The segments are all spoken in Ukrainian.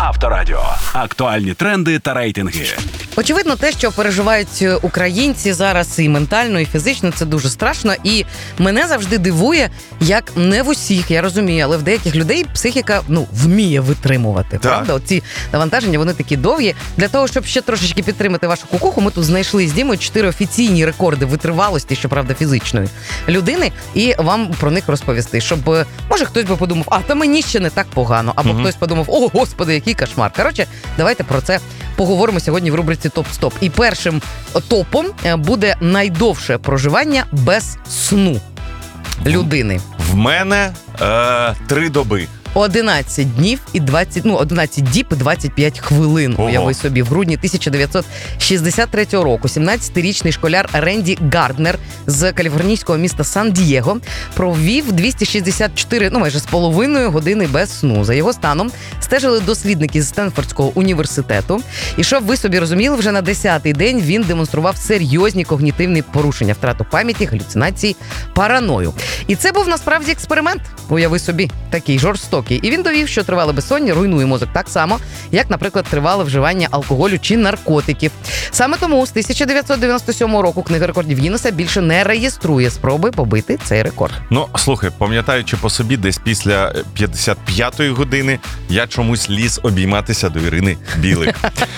Авторадіо. Актуальні тренди та рейтинги. Очевидно, те, що переживають українці зараз і ментально, і фізично, це дуже страшно. І мене завжди дивує, як не в усіх, я розумію, але в деяких людей психіка, вміє витримувати, правда? Оці навантаження, вони такі довгі. Для того, щоб ще трошечки підтримати вашу кукуху, ми тут знайшли з Дімою 4 офіційні рекорди витривалості, щоправда, фізичної людини, і вам про них розповісти, щоб, може, хтось би подумав, та мені ще не так погано, або хтось подумав, о, господи, який кошмар. Коротше, давайте про це поговоримо сьогодні в рубриці «Топ-стоп». І першим топом буде найдовше проживання без сну людини. В мене 3 доби. 11 днів і 11 діб і 25 хвилин, уяви собі. В грудні 1963 року 17-річний школяр Ренді Гарднер з каліфорнійського міста Сан-Дієго провів 264, майже з половиною години без сну. За його станом стежили дослідники з Стенфордського університету. І щоб ви собі розуміли, вже на 10-й день він демонстрував серйозні когнітивні порушення, втрату пам'яті, галюцинації, параною. І це був насправді експеримент, уяви собі, такий жорстокий. І він довів, що тривале безсоння руйнує мозок так само, як, наприклад, тривале вживання алкоголю чи наркотиків. Саме тому з 1997 року Книга рекордів Гіннеса більше не реєструє спроби побити цей рекорд. Слухай, пам'ятаючи по собі, десь після 55-ї години я чомусь ліз обійматися до Ірини Білик.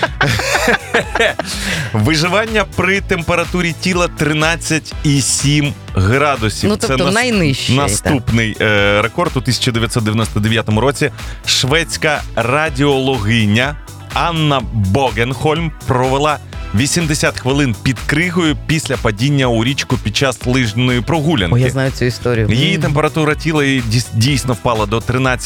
Виживання при температурі тіла 13,7 градусів. Тобто це найнижчий. Наступний рекорд у 1999 році. Шведська радіологиня Анна Богенхольм провела 80 хвилин під кригою після падіння у річку під час лижної прогулянки. Я знаю цю історію. Її температура тіла дійсно впала до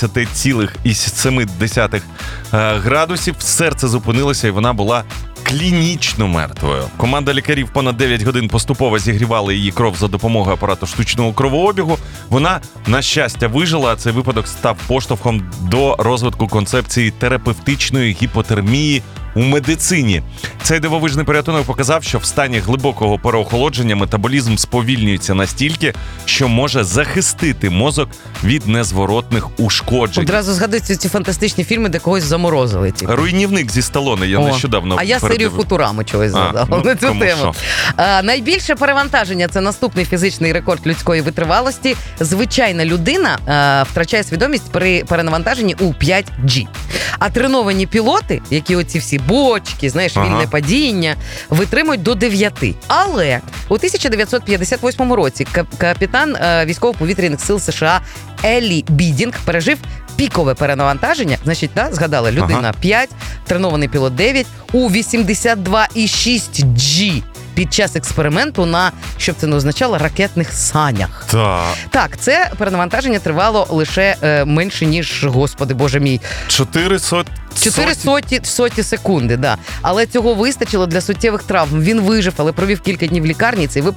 13,7 градусів. Серце зупинилося і вона була клінічно мертвою. Команда лікарів понад 9 годин поступово зігрівала її кров за допомогою апарату штучного кровообігу. Вона, на щастя, вижила, а цей випадок став поштовхом до розвитку концепції терапевтичної гіпотермії у медицині. Цей дивовижний порятунок показав, що в стані глибокого переохолодження метаболізм сповільнюється настільки, що може захистити мозок від незворотних ушкоджень. Одразу згадуються ці фантастичні фільми, де когось заморозили. Руйнівник зі Сталлоне, я нещодавно А я серію Футурами чогось згадав на цю тему. Найбільше перевантаження – це наступний фізичний рекорд людської витривалості. Звичайна людина втрачає свідомість при перенавантаженні у 5G. А треновані пілоти, які оці всі бочки, вільне падіння, витримують до 9. Але у 1958 році капітан військово-повітряних сил США Еллі Бідінг пережив пікове перенавантаження, згадали, людина 5, тренований пілот 9, у 82,6G під час експерименту на, щоб це не означало, ракетних санях. Так, це перенавантаження тривало лише менше, ніж, господи, боже мій, 4 соті секунди, да. Але цього вистачило для суттєвих травм. Він вижив, але провів кілька днів в лікарні. Цей випадок